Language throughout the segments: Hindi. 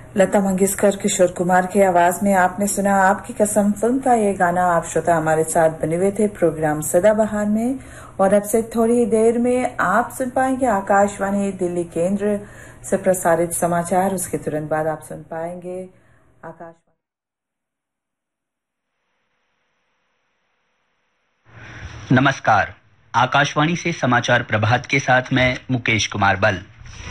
लता मंगेशकर, किशोर कुमार की आवाज में आपने सुना आपकी कसम फिल्म का ये गाना। आप श्रोता हमारे साथ बने हुए थे प्रोग्राम सदाबहार में, और अब से थोड़ी देर में आप सुन पाएंगे आकाशवाणी दिल्ली केंद्र से प्रसारित समाचार। उसके तुरंत बाद आप सुन पाएंगे आकाशवाणी। नमस्कार, आकाशवाणी से समाचार प्रभात के साथ मैं मुकेश कुमार बल।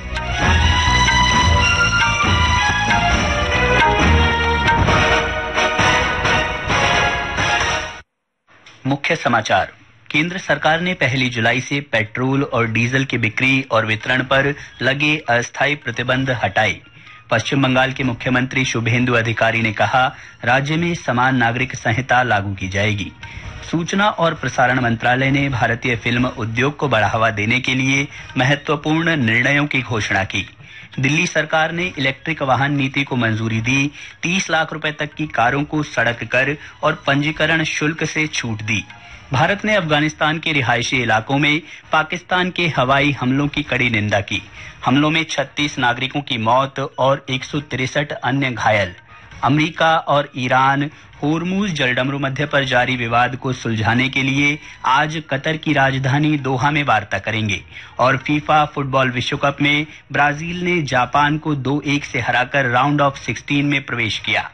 मुख्य समाचार। केंद्र सरकार ने 1 जुलाई से पेट्रोल और डीजल की बिक्री और वितरण पर लगे अस्थायी प्रतिबंध हटाए। पश्चिम बंगाल के मुख्यमंत्री शुभेंदु अधिकारी ने कहा, राज्य में समान नागरिक संहिता लागू की जाएगी। सूचना और प्रसारण मंत्रालय ने भारतीय फिल्म उद्योग को बढ़ावा देने के लिए महत्वपूर्ण निर्णयों की घोषणा की। दिल्ली सरकार ने इलेक्ट्रिक वाहन नीति को मंजूरी दी। 30 लाख रुपए तक की कारों को सड़क कर और पंजीकरण शुल्क से छूट दी। भारत ने अफगानिस्तान के रिहायशी इलाकों में पाकिस्तान के हवाई हमलों की कड़ी निंदा की। हमलों में 36 नागरिकों की मौत और 163 अन्य घायल। अमेरिका और ईरान होर्मुज जलडमरू मध्य पर जारी विवाद को सुलझाने के लिए आज कतर की राजधानी दोहा में वार्ता करेंगे। और फीफा फुटबॉल विश्व कप में ब्राजील ने जापान को 2-1 से हराकर राउंड ऑफ 16 में प्रवेश किया।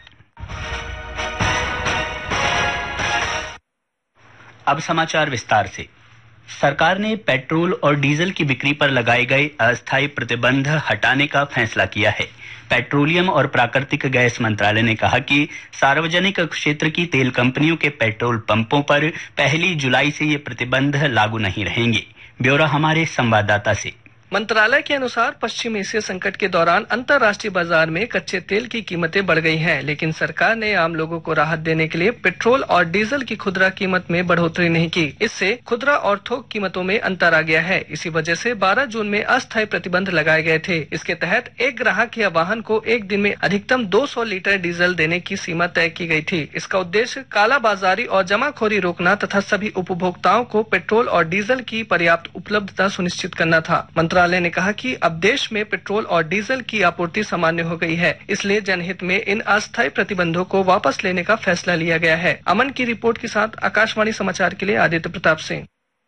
अब समाचार विस्तार से। सरकार ने पेट्रोल और डीजल की बिक्री पर लगाए गए अस्थायी प्रतिबंध हटाने का फैसला किया है। पेट्रोलियम और प्राकृतिक गैस मंत्रालय ने कहा कि सार्वजनिक क्षेत्र की तेल कंपनियों के पेट्रोल पंपों पर 1 जुलाई से ये प्रतिबंध लागू नहीं रहेंगे। ब्यौरा हमारे संवाददाता से। मंत्रालय के अनुसार पश्चिम एशिया संकट के दौरान अंतर्राष्ट्रीय बाजार में कच्चे तेल की कीमतें बढ़ गई हैं, लेकिन सरकार ने आम लोगों को राहत देने के लिए पेट्रोल और डीजल की खुदरा कीमत में बढ़ोतरी नहीं की। इससे खुदरा और थोक कीमतों में अंतर आ गया है। इसी वजह से 12 जून में अस्थायी प्रतिबंध लगाए गए थे। इसके तहत एक ग्राहक या वाहन को एक दिन में अधिकतम 200 लीटर डीजल देने की सीमा तय की गई थी। इसका उद्देश्य कालाबाजारी और जमाखोरी रोकना तथा सभी उपभोक्ताओं को पेट्रोल और डीजल की पर्याप्त उपलब्धता सुनिश्चित करना था। मंत्रालय ने कहा कि अब देश में पेट्रोल और डीजल की आपूर्ति सामान्य हो गई है, इसलिए जनहित में इन अस्थायी प्रतिबंधों को वापस लेने का फैसला लिया गया है। अमन की रिपोर्ट के साथ आकाशवाणी समाचार के लिए आदित्य प्रताप सिंह।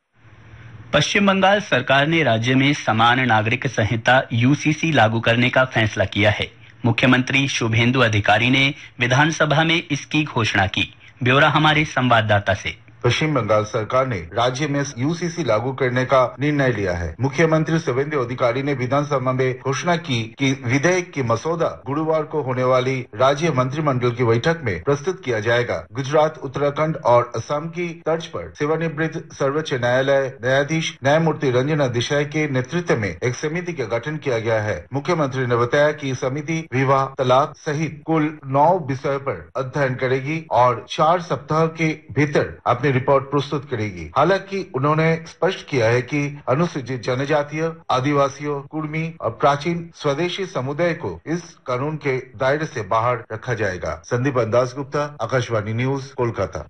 पश्चिम बंगाल सरकार ने राज्य में समान नागरिक संहिता यूसीसी लागू करने का फैसला किया है। मुख्यमंत्री शुभेंदु अधिकारी ने विधानसभा में इसकी घोषणा की। ब्यौरा हमारे संवाददाता से। पश्चिम बंगाल सरकार ने राज्य में यूसीसी लागू करने का निर्णय लिया है। मुख्यमंत्री शुभेंदु अधिकारी ने विधानसभा में घोषणा की कि विधेयक की मसौदा गुरुवार को होने वाली राज्य मंत्रिमंडल की बैठक में प्रस्तुत किया जाएगा। गुजरात, उत्तराखंड और असम की तर्ज पर सेवानिवृत्त सर्वोच्च न्यायालय न्यायाधीश न्यायमूर्ति रंजना देसाई के नेतृत्व में एक समिति का गठन किया गया है। मुख्यमंत्री ने बताया कि समिति विवाह, तलाक सहित कुल 9 विषयों पर अध्ययन करेगी और 4 सप्ताह के भीतर अपनी रिपोर्ट प्रस्तुत करेगी। हालांकि उन्होंने स्पष्ट किया है कि अनुसूचित जनजातीय, आदिवासियों, कुर्मी और प्राचीन स्वदेशी समुदाय को इस कानून के दायरे से बाहर रखा जाएगा। संदीप दासगुप्ता, आकाशवाणी न्यूज, कोलकाता।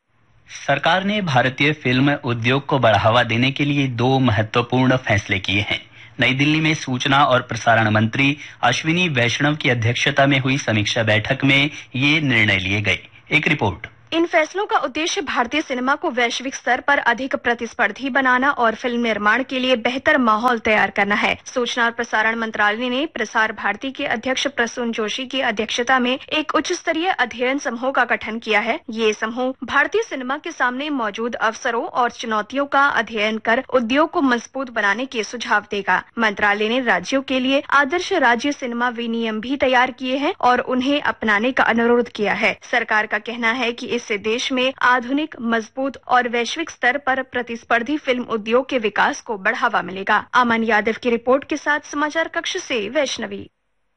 सरकार ने भारतीय फिल्म उद्योग को बढ़ावा देने के लिए 2 महत्वपूर्ण फैसले किए हैं। नई दिल्ली में सूचना और प्रसारण मंत्री अश्विनी वैष्णव की अध्यक्षता में हुई समीक्षा बैठक में ये निर्णय लिए गए। एक रिपोर्ट। इन फैसलों का उद्देश्य भारतीय सिनेमा को वैश्विक स्तर पर अधिक प्रतिस्पर्धी बनाना और फिल्म निर्माण के लिए बेहतर माहौल तैयार करना है। सूचना और प्रसारण मंत्रालय ने प्रसार भारती के अध्यक्ष प्रसून जोशी की अध्यक्षता में एक उच्च स्तरीय अध्ययन समूह का गठन किया है। ये समूह भारतीय सिनेमा के सामने मौजूद अवसरों और चुनौतियों का अध्ययन कर उद्योग को मजबूत बनाने के सुझाव देगा। मंत्रालय ने राज्यों के लिए आदर्श राज्य सिनेमा विनियम भी तैयार किए हैं और उन्हें अपनाने का अनुरोध किया है। सरकार का कहना है कि इससे देश में आधुनिक, मजबूत और वैश्विक स्तर पर प्रतिस्पर्धी फिल्म उद्योग के विकास को बढ़ावा मिलेगा। अमन यादव की रिपोर्ट के साथ समाचार कक्ष से वैष्णवी।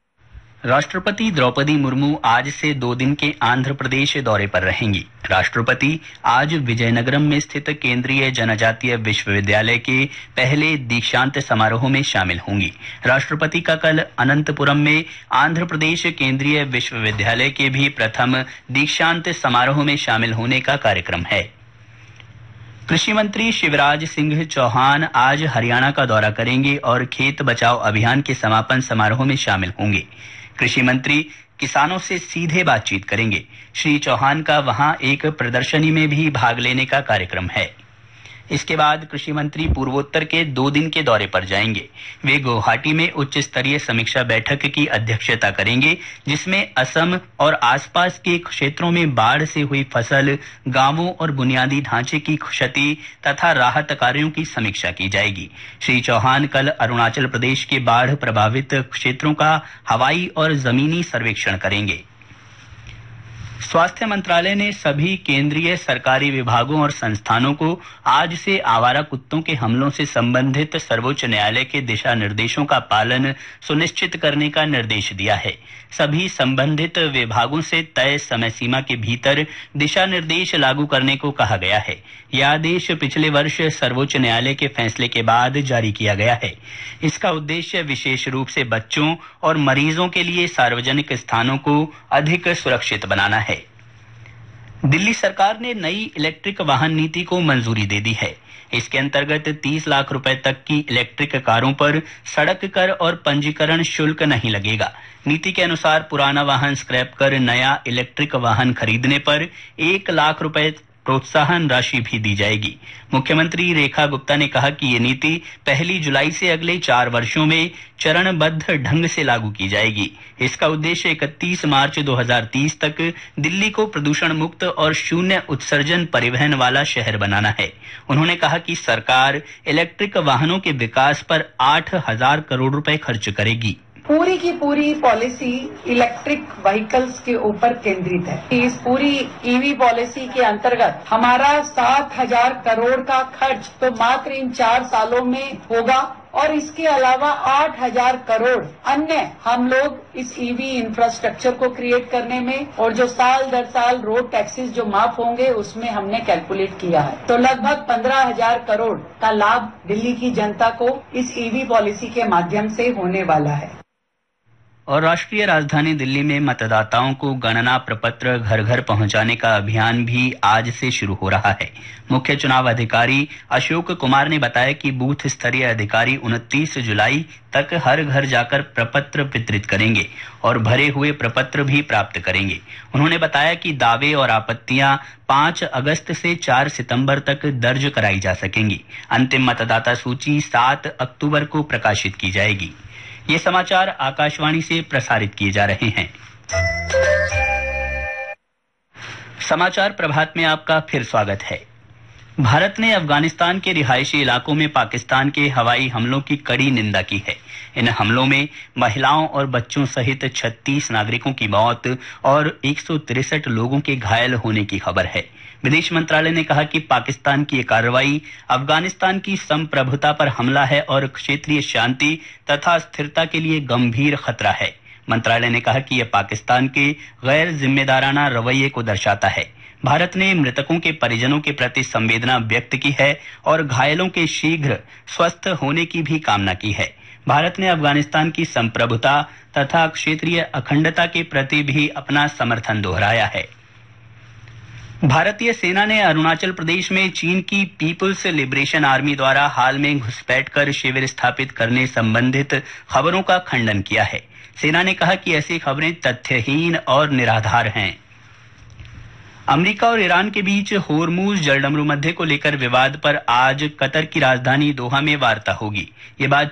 राष्ट्रपति द्रौपदी मुर्मू आज से 2 दिन के आंध्र प्रदेश दौरे पर रहेंगी। राष्ट्रपति आज विजयनगरम में स्थित केंद्रीय जनजातीय विश्वविद्यालय के पहले दीक्षांत समारोह में शामिल होंगी। राष्ट्रपति का कल अनंतपुरम में आंध्र प्रदेश केंद्रीय विश्वविद्यालय के भी प्रथम दीक्षांत समारोह में शामिल होने का कार्यक्रम है। कृषि मंत्री शिवराज सिंह चौहान आज हरियाणा का दौरा करेंगे और खेत बचाओ अभियान के समापन समारोह में शामिल होंगे। कृषि मंत्री किसानों से सीधे बातचीत करेंगे। श्री चौहान का वहां एक प्रदर्शनी में भी भाग लेने का कार्यक्रम है। इसके बाद कृषि मंत्री पूर्वोत्तर के 2 दिन के दौरे पर जाएंगे। वे गुवाहाटी में उच्च स्तरीय समीक्षा बैठक की अध्यक्षता करेंगे, जिसमें असम और आसपास के क्षेत्रों में बाढ़ से हुई फसल, गांवों और बुनियादी ढांचे की क्षति तथा राहत कार्यों की समीक्षा की जाएगी। श्री चौहान कल अरुणाचल प्रदेश के बाढ़ प्रभावित क्षेत्रों का हवाई और जमीनी सर्वेक्षण करेंगे। स्वास्थ्य मंत्रालय ने सभी केंद्रीय सरकारी विभागों और संस्थानों को आज से आवारा कुत्तों के हमलों से संबंधित सर्वोच्च न्यायालय के दिशा निर्देशों का पालन सुनिश्चित करने का निर्देश दिया है। सभी संबंधित विभागों से तय समय सीमा के भीतर दिशा निर्देश लागू करने को कहा गया है। यह आदेश पिछले वर्ष सर्वोच्च न्यायालय के फैसले के बाद जारी किया गया है। इसका उद्देश्य विशेष रूप से बच्चों और मरीजों के लिए सार्वजनिक स्थानों को अधिक सुरक्षित बनाना है। दिल्ली सरकार ने नई इलेक्ट्रिक वाहन नीति को मंजूरी दे दी है। इसके अंतर्गत 30 लाख रुपए तक की इलेक्ट्रिक कारों पर सड़क कर और पंजीकरण शुल्क नहीं लगेगा। नीति के अनुसार पुराना वाहन स्क्रैप कर नया इलेक्ट्रिक वाहन खरीदने पर 1 लाख रुपए प्रोत्साहन राशि भी दी जाएगी। मुख्यमंत्री रेखा गुप्ता ने कहा कि ये नीति 1 जुलाई से अगले 4 वर्षों में चरणबद्ध ढंग से लागू की जाएगी। इसका उद्देश्य 31 मार्च 2030 तक दिल्ली को प्रदूषण मुक्त और शून्य उत्सर्जन परिवहन वाला शहर बनाना है। उन्होंने कहा कि सरकार इलेक्ट्रिक वाहनों के विकास पर 8,000 करोड़ रुपए खर्च करेगी। पूरी की पूरी पॉलिसी इलेक्ट्रिक व्हीकल्स के ऊपर केंद्रित है। इस पूरी ईवी पॉलिसी के अंतर्गत हमारा 7,000 करोड़ का खर्च तो मात्र इन 4 सालों में होगा और इसके अलावा 8,000 करोड़ अन्य हम लोग इस ईवी इंफ्रास्ट्रक्चर को क्रिएट करने में और जो साल दर साल रोड टैक्सेस जो माफ होंगे उसमें हमने कैलकुलेट किया है। तो लगभग 15,000 करोड़ का लाभ दिल्ली की जनता को इस ईवी पॉलिसी के माध्यम से होने वाला है। और राष्ट्रीय राजधानी दिल्ली में मतदाताओं को गणना प्रपत्र घर घर पहुंचाने का अभियान भी आज से शुरू हो रहा है। मुख्य चुनाव अधिकारी अशोक कुमार ने बताया कि बूथ स्तरीय अधिकारी 29 जुलाई तक हर घर जाकर प्रपत्र वितरित करेंगे और भरे हुए प्रपत्र भी प्राप्त करेंगे। उन्होंने बताया कि दावे और आपत्तियां 5 अगस्त से 4 सितंबर तक दर्ज कराई जा सकेंगी। अंतिम मतदाता सूची 7 अक्टूबर को प्रकाशित की जाएगी। ये समाचार आकाशवाणी से प्रसारित किए जा रहे हैं। समाचार प्रभात में आपका फिर स्वागत है। भारत ने अफगानिस्तान के रिहायशी इलाकों में पाकिस्तान के हवाई हमलों की कड़ी निंदा की है। इन हमलों में महिलाओं और बच्चों सहित 36 नागरिकों की मौत और 163 लोगों के घायल होने की खबर है। विदेश मंत्रालय ने कहा कि पाकिस्तान की ये कार्रवाई अफगानिस्तान की संप्रभुता पर हमला है और क्षेत्रीय शांति तथा स्थिरता के लिए गंभीर खतरा है। मंत्रालय ने कहा कि यह पाकिस्तान के गैर जिम्मेदाराना रवैये को दर्शाता है। भारत ने मृतकों के परिजनों के प्रति संवेदना व्यक्त की है और घायलों के शीघ्र स्वस्थ होने की भी कामना की है। भारत ने अफगानिस्तान की संप्रभुता तथा क्षेत्रीय अखंडता के प्रति भी अपना समर्थन दोहराया है। भारतीय सेना ने अरुणाचल प्रदेश में चीन की पीपुल्स लिबरेशन आर्मी द्वारा हाल में घुसपैठ कर शिविर स्थापित करने संबंधित खबरों का खंडन किया है। सेना ने कहा कि ऐसी खबरें तथ्यहीन और निराधार हैं। अमेरिका और ईरान के बीच होर्मुज जलडमरू मध्य को लेकर विवाद पर आज कतर की राजधानी दोहा में वार्ता होगी। ये बात